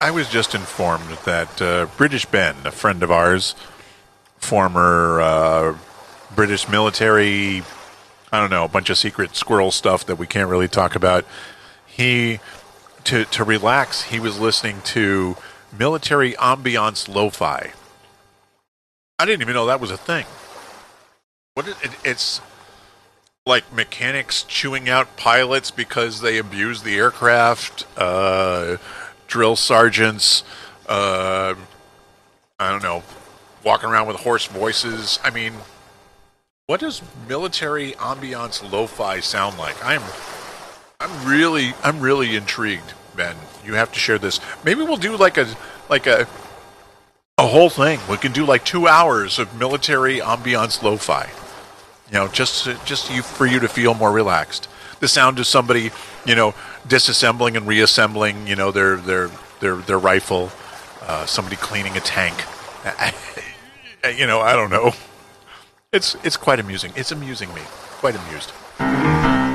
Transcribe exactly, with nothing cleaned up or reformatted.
I was just informed that uh, British Ben, a friend of ours, former uh, British military, I don't know, a bunch of secret squirrel stuff that we can't really talk about. He, to to relax, he was listening to military ambiance lo-fi. I didn't even know that was a thing. What is, it, it's like mechanics chewing out pilots because they abuse the aircraft. Uh, drill sergeants. Uh, I don't know, walking around with hoarse voices. I mean, what does military ambiance lo-fi sound like? I'm, I'm really, I'm really intrigued, Ben. You have to share this. Maybe we'll do like a, like a, a whole thing. We can do like two hours of military ambiance lo-fi. You know, just, just you for you to feel more relaxed. The sound of somebody, you know, disassembling and reassembling, you know, their their their their rifle. Uh, somebody cleaning a tank. You know, I don't know. It's it's quite amusing. It's amusing me. Quite amused.